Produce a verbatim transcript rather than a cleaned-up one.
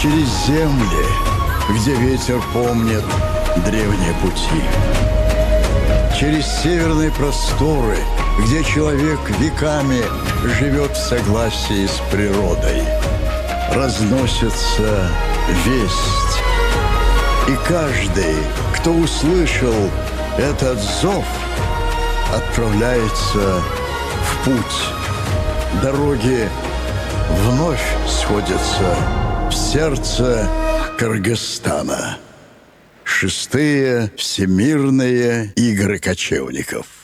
через земли, где ветер помнит древние пути, через северные просторы, где человек веками живет в согласии с природой, разносится весть. И каждый, кто услышал этот зов, отправляется в путь. Дороги вновь сходятся в сердце Кыргызстана. Шестые всемирные игры кочевников.